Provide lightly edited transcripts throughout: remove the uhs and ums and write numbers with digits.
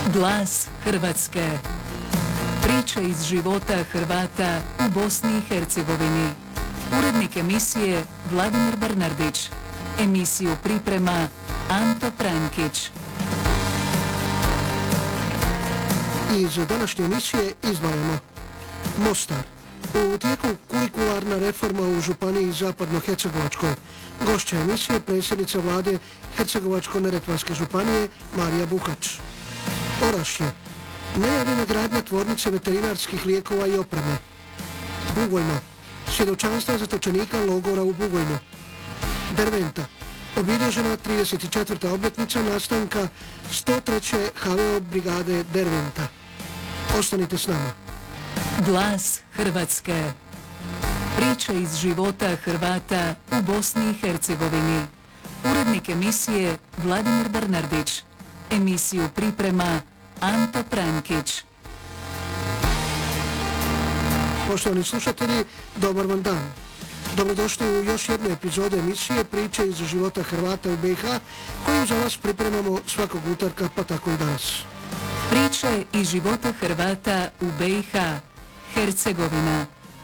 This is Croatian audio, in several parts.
Glas Hrvatske. Priče iz života Hrvata u Bosni i Hercegovini. Urednik emisije Vladimir Bernardić. Emisiju priprema Anto Prankić. Iz današnje emisije izdvajamo Mostar. U tijeku kurikularna reforma u Županiji Zapadno-Hercegovačkoj. Gošća emisije predsjednica vlade Hercegovačko-Neretvanske županije Marija Buhač. Orašje. Najavljena gradnja tvornice veterinarskih lijekova i opreme. Bugojno. Svjedočanstva zatočenika logora u Bugojnu. Derventa. Obilježena 34. obljetnica nastanka 103. HVO brigade Derventa. Ostanite s nama. Glas Hrvatske. Priče iz života Hrvata u Bosni i Hercegovini. Urednik emisije Vladimir Bernardić. Emisiju priprema Anto Prankić. Poštovani slušatelji, dobar vam dan. Dobrodošli u još jednu epizodu emisije Priče iz života Hrvata u BiH, koju za vas pripremamo svakog utorka, pa tako i danas. Priče iz života Hrvata u BiH, Hercegovina.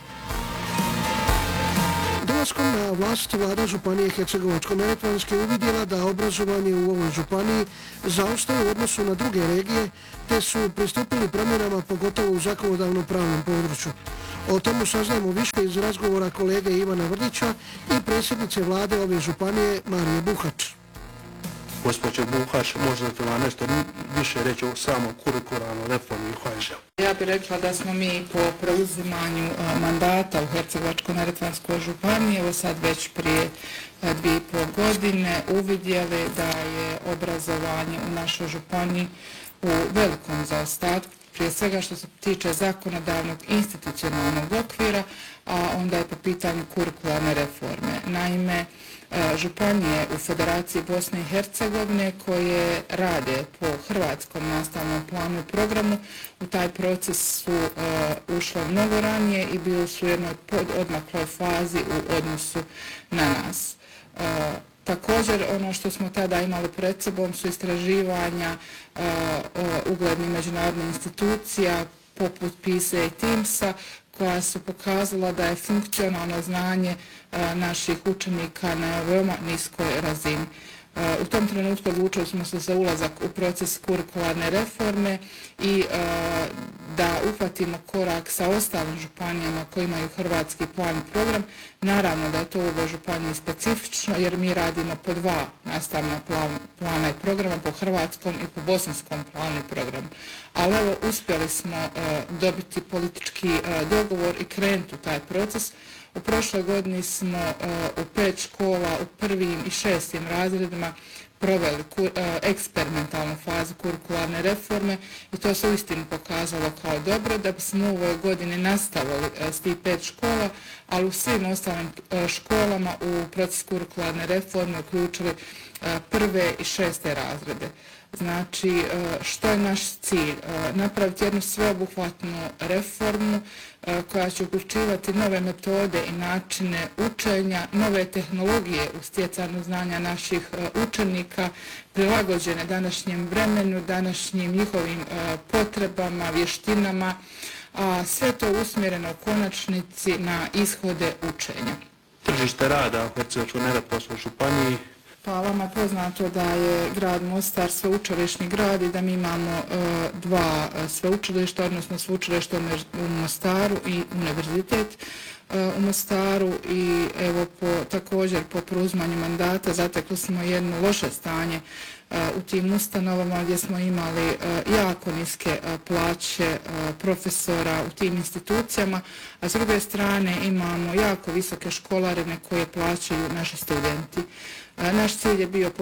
Dolaskom na vlast vlada Županije Hercegovačko-Neretvanske uvidjela da obrazovanje u ovoj županiji zaostaje u odnosu na druge regije, te su pristupili promjenama pogotovo u zakonodavnom pravnom području. O tomu saznajemo više iz razgovora kolege Ivana Vrdića i predsjednice vlade ove županije Marije Buhač. Gospođo Buhač, možete vam nešto više reći o samom kurikularnoj reformi u HŽ? Ja bih rekla da smo mi po preuzimanju mandata u Hercegovačko-Neretvanskoj županiji, evo sad već prije 2,5 godine, uvidjeli da je obrazovanje u našoj županiji u velikom zaostatku, prije svega što se tiče zakonodavnog institucionalnog okvira, a onda je po pitanju kurikularne reforme. Naime, županije u Federaciji Bosne i Hercegovine koje rade po hrvatskom nastavnom planu i programu u taj proces su ušle mnogo ranije i bili su u jednoj odmakloj fazi u odnosu na nas. Također, ono što smo tada imali pred sobom su istraživanja uglednih međunarodnih institucija poput PISA i TIMSA, koja su pokazala da je funkcionalno znanje naših učenika na veoma niskoj razini. U tom trenutku odlučili smo se za ulazak u proces kurikularne reforme i da uhvatimo korak sa ostalim županijama koji imaju hrvatski plan i program. Naravno da je to u ovoj županiji specifično jer mi radimo po dva nastavna plana i programa, po hrvatskom i po bosanskom planu i programu. Ali evo, uspjeli smo dobiti politički dogovor i krenuti u taj proces. U prošloj godini smo u 5 škola u 1. i 6. razredima proveli eksperimentalnu fazu kurikularne reforme i to se uistinu pokazalo kao dobro da bismo u ovoj godini nastavili s tih 5 škola, ali u svim ostalim školama u proces kurikularne reforme uključili 1. i 6. razrede. Znači, što je naš cilj? Napraviti jednu sveobuhvatnu reformu koja će uključivati nove metode i načine učenja, nove tehnologije u stjecanju znanja naših učenika, prilagođene današnjem vremenu, današnjim njihovim potrebama, vještinama, a sve to usmjereno u konačnici na ishode učenja. Tržište rada u Hercegovačko-Neretvanskoj županiji. Pa vama poznato da je grad Mostar sveučilišni grad i da mi imamo dva sveučilišta, odnosno sveučilište u Mostaru i univerzitet u Mostaru i evo također po preuzmanju mandata zatekli smo jedno loše stanje u tim ustanovama gdje smo imali jako niske plaće profesora u tim institucijama, a s druge strane imamo jako visoke školarine koje plaćaju naši studenti. Naš cilj je bio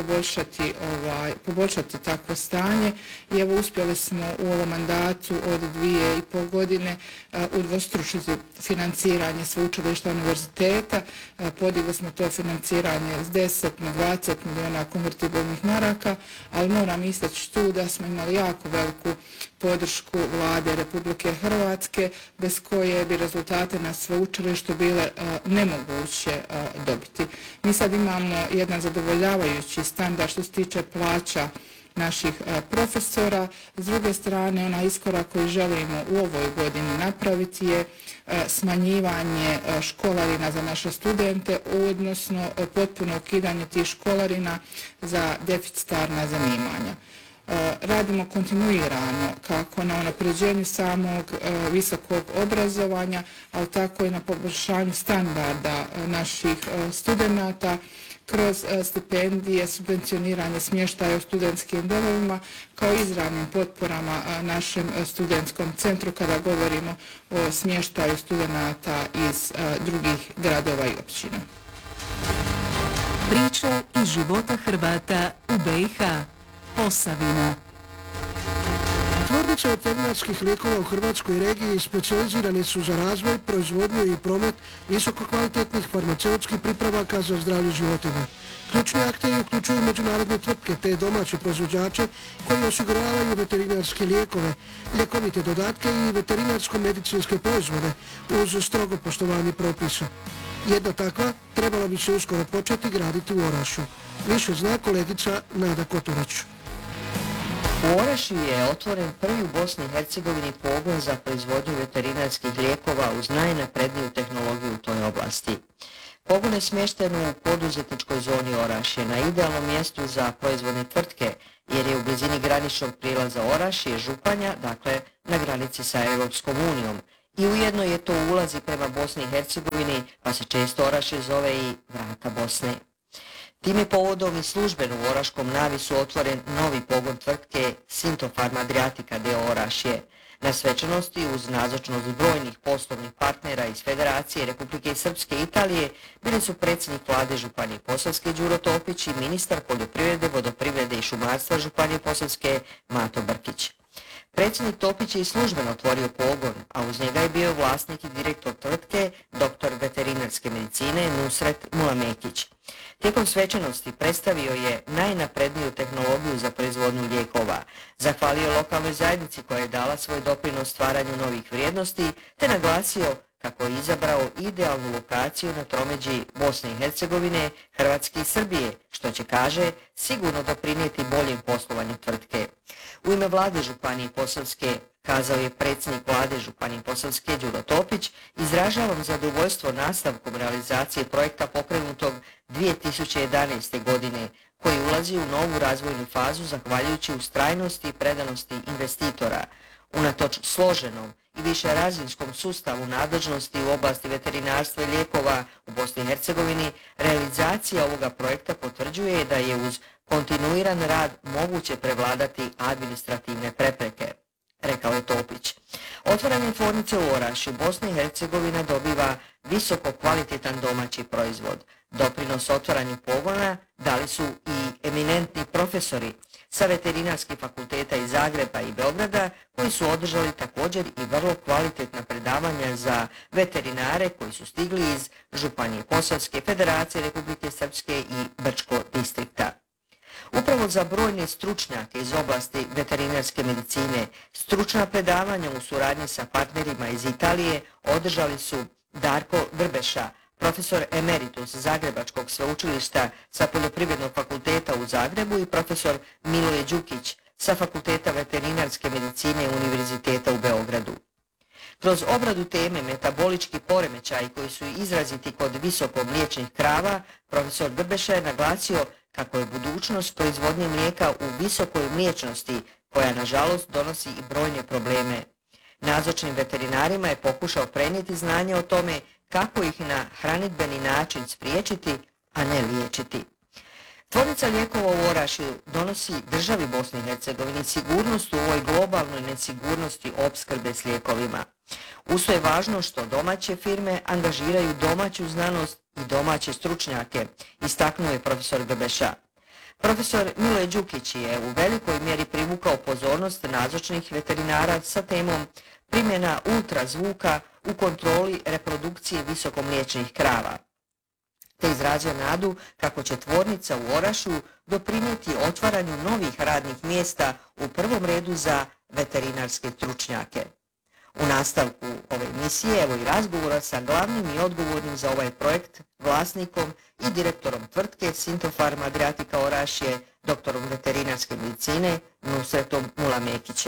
poboljšati takvo stanje i evo uspjeli smo u ovom mandatu od 2,5 godine udvostručiti financiranje sveučilišta univerziteta. Podigli smo to financiranje s 10 na 20 milijuna konvertibilnih maraka, ali moram istaći tu da smo imali jako veliku podršku vlade Republike Hrvatske, bez koje bi rezultate na sveučilištu bile nemoguće dobiti. Mi sad imamo jedan zadovoljavajući standard što se tiče plaća naših profesora. S druge strane, onaj iskorak koji želimo u ovoj godini napraviti je smanjivanje školarina za naše studente, odnosno potpuno ukidanje tih školarina za deficitarna zanimanja. Radimo kontinuirano kako na unapređenju samog visokog obrazovanja, ali tako i na poboljšanju standarda naših studenata kroz stipendije, subvencioniranje smještaja u studentskim domovima, kao izravnim potporama našem studentskom centru kada govorimo o smještaju studenata iz drugih gradova i općina. Priče iz života Hrvata u BiH. Posavina. Tvornice veterinarskih lijekova u Hrvatskoj regiji specijalizirane su za razvoj, proizvodnju i promet visokokvalitetnih farmaceutskih pripravaka za zdravlje životinja. Ključni akteri uključuju međunarodne tvrtke te domaće proizvođače koji osiguravaju veterinarske lijekove, ljekovite dodatke i veterinarsko-medicinske proizvode uz strogo poštovanje propisa. Jedna takva trebala bi se uskoro početi graditi u Orašju. Više zna kolegica Nada Kotorić. U Orašju je otvoren prvi u Bosni i Hercegovini pogon za proizvodnju veterinarskih lijekova uz najnapredniju tehnologiju u toj oblasti. Pogon je smješten u poduzetničkoj zoni Orašje, na idealnom mjestu za proizvodne tvrtke, jer je u blizini graničnog prilaza Orašje, Županja, dakle na granici sa Europskom unijom. I ujedno je to ulazi prema Bosni i Hercegovini, pa se često Orašje zove i vrata Bosne. Tim je povodom i službeno u Oraškom navisu otvoren novi pogon tvrtke Sintofarma Adriatica d.o.o. Orašje. Na svečanosti uz nazočnost brojnih poslovnih partnera iz Federacije Republike Srpske i Italije bili su predsjednik vlade Županije Posavske Đuro Topić i ministar poljoprivrede, vodoprivrede i šumarstva Županije Posavske Mato Brkić. Predsjednik Topić je i službeno otvorio pogon, a uz njega je bio vlasnik i direktor tvrtke, doktor veterinarske medicine Nusret Mulamekić. Tijekom svečanosti predstavio je najnapredniju tehnologiju za proizvodnju lijekova, zahvalio lokalnoj zajednici koja je dala svoj doprinos stvaranju novih vrijednosti, te naglasio kako je izabrao idealnu lokaciju na tromeđi Bosne i Hercegovine, Hrvatske i Srbije, što će, kaže, sigurno doprinijeti boljem poslovanju tvrtke. U ime vlade Županije Posavske, kazao je predsjednik vlade Županije Posavske Đuro Topić, izražavam zadovoljstvo nastavkom realizacije projekta pokrenutog 2011. godine, koji ulazi u novu razvojnu fazu zahvaljujući ustrajnosti i predanosti investitora. Unatoč složenom i višerazinskom sustavu nadležnosti u oblasti veterinarstva i lijekova u Bosni i Hercegovini, realizacija ovoga projekta potvrđuje da je uz kontinuiran rad moguće prevladati administrativne prepreke, rekao je Topić. Otvaranje tvornice u Orašju Bosna i Hercegovina dobiva visoko kvalitetan domaći proizvod. Doprinos otvaranju pogona dali su i eminentni profesori sa veterinarskih fakulteta iz Zagreba i Beograda, koji su održali također i vrlo kvalitetna predavanja za veterinare koji su stigli iz Županije Posavske, Federacije Republike Srpske i Brčko distrikta. Upravo za brojne stručnjake iz oblasti veterinarske medicine, stručna predavanja u suradnji sa partnerima iz Italije održali su Darko Vrbeša, profesor emeritus Zagrebačkog sveučilišta sa Poljoprivrednog fakulteta u Zagrebu i profesor Miloje Đukić sa Fakulteta veterinarske medicine Univerziteta u Beogradu. Kroz obradu teme metabolički poremećaji koji su izraziti kod visoko mliječnih krava, profesor Vrbeša je naglasio kako je budućnost proizvodnje mlijeka u visokoj mliječnosti, koja nažalost donosi i brojne probleme. Nazočnim veterinarima je pokušao prenijeti znanje o tome kako ih na hranidbeni način spriječiti, a ne liječiti. Tvornica lijekova u Orašju donosi državi Bosni i Hercegovini sigurnost u ovoj globalnoj nesigurnosti opskrbe s lijekovima. Uz to je važno što domaće firme angažiraju domaću znanost i domaće stručnjake, istaknuo je profesor Vrbeša. Profesor Miloje Đukić je u velikoj mjeri privukao pozornost nazočnih veterinara sa temom primjena ultrazvuka u kontroli reprodukcije visokomliječnih krava, te izrazio nadu kako će tvornica u Orašju doprinijeti otvaranju novih radnih mjesta u prvom redu za veterinarske stručnjake. U nastavku ove emisije evo i razgovora sa glavnim i odgovornim za ovaj projekt vlasnikom i direktorom tvrtke Sintofarma Adriatica Orašje, doktorom veterinarske medicine Nusretom Mulamekićem.